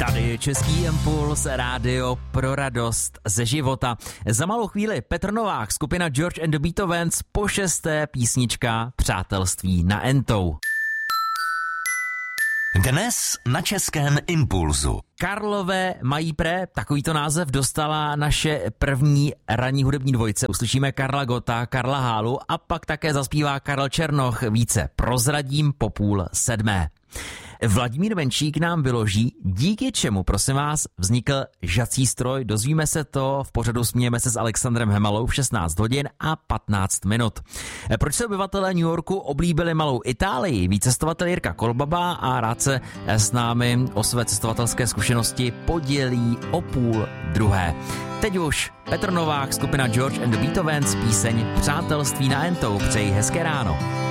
Tady Český impuls, rádio pro radost ze života. Za malou chvíli Petr Novák, skupina George and the Beethovens, po 6. písnička Přátelství na Entou. Dnes na Českém impulzu. Karlové mají pré, takovýto název dostala naše první ranní hudební dvojice. Uslyšíme Karla Gotta, Karla Hálu a pak také zaspívá Karel Černoch. Více prozradím po 6:30. Vladimír Menšík nám vyloží, díky čemu, prosím vás, vznikl žací stroj. Dozvíme se to v pořadu Smějeme se s Alexandrem Hemalou v 16 hodin a 15 minut. Proč se obyvatelé New Yorku oblíbili malou Itálii? Ví cestovatel Jirka Kolbaba a rád se s námi o své cestovatelské zkušenosti podělí o 11:30. Teď už Petr Novák, skupina George and the Beethovens, píseň Přátelství na Entou. Přeji hezké ráno.